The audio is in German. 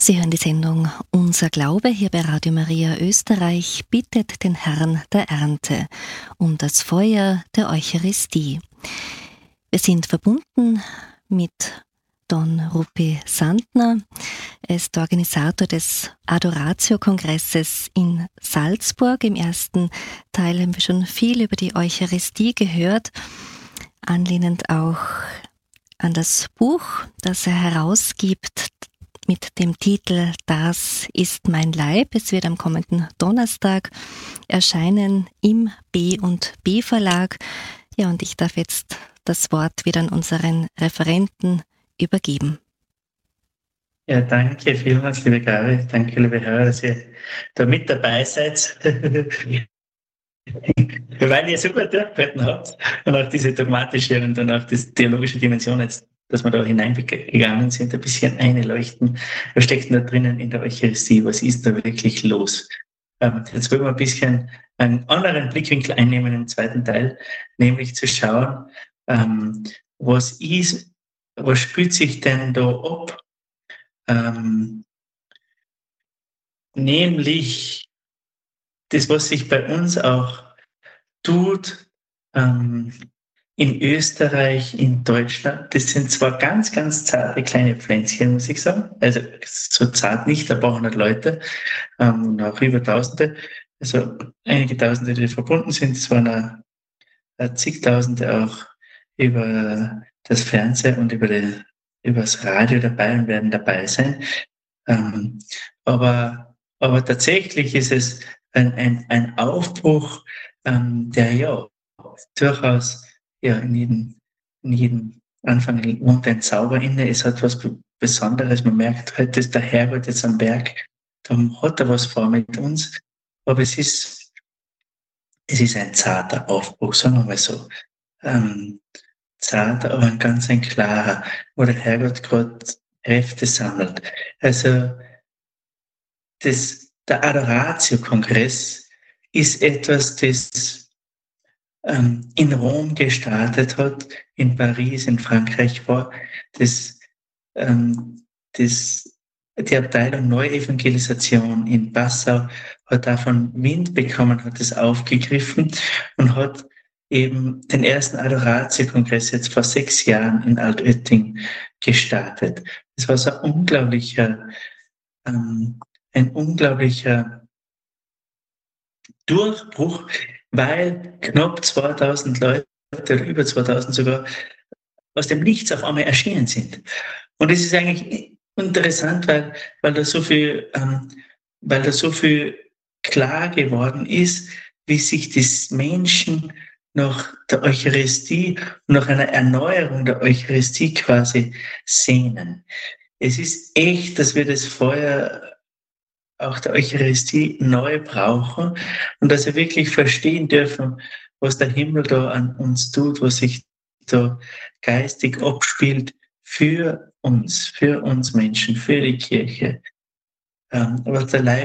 Sie hören die Sendung Unser Glaube hier bei Radio Maria Österreich bittet den Herrn der Ernte um das Feuer der Eucharistie. Wir sind verbunden mit Don Rupi Sandner. Er ist der Organisator des Adoratio-Kongresses in Salzburg. Im ersten Teil haben wir schon viel über die Eucharistie gehört, anlehnend auch an das Buch, das er herausgibt, mit dem Titel Das ist mein Leib. Es wird am kommenden Donnerstag erscheinen im B&B Verlag. Ja, und ich darf jetzt das Wort wieder an unseren Referenten übergeben. Ja, danke vielmals, liebe Gabi. Danke, liebe Hörer, dass ihr da mit dabei seid. Weil ihr so gut durchgehalten habt und auch diese dogmatische und dann auch die theologische Dimension jetzt, dass wir da hineingegangen sind, ein bisschen einleuchten. Was steckt denn da drinnen in der Eucharistie? Was ist da wirklich los? Jetzt wollen wir ein bisschen einen anderen Blickwinkel einnehmen im zweiten Teil, nämlich zu schauen, was spielt sich denn da ab? Nämlich das, was sich bei uns auch tut, in Österreich, in Deutschland, das sind zwar ganz, ganz zarte kleine Pflänzchen, muss ich sagen. Also so zart nicht, ein paar hundert Leute, und auch über Tausende. Also einige Tausende, die verbunden sind, es waren zigtausende auch über das Fernsehen und über das Radio dabei und werden dabei sein. Aber tatsächlich ist es ein Aufbruch, der ja durchaus in jedem Anfang wohnt ein Zauber inne. Es hat was Besonderes. Man merkt, heute ist der Herrgott jetzt am Berg, da hat er was vor mit uns. Aber es ist ein zarter Aufbruch, sagen wir mal so. Zarter, aber ein klarer, wo der Herrgott gerade Kräfte sammelt. Also der Adoratio-Kongress ist etwas, das in Rom gestartet hat, in Paris, in Frankreich war, die Abteilung Neuevangelisation in Passau hat davon Wind bekommen, hat es aufgegriffen und hat eben den ersten Adoratio-Kongress jetzt vor 6 Jahren in Altötting gestartet. Das war so ein unglaublicher Durchbruch, weil knapp 2000 Leute oder über 2000 sogar aus dem Nichts auf einmal erschienen sind. Und es ist eigentlich interessant, weil da so viel klar geworden ist, wie sich die Menschen nach der Eucharistie, nach einer Erneuerung der Eucharistie quasi sehnen. Es ist echt, dass wir das Feuer auch der Eucharistie neu brauchen und dass wir wirklich verstehen dürfen, was der Himmel da an uns tut, was sich da geistig abspielt für uns Menschen, für die Kirche. Was der Leib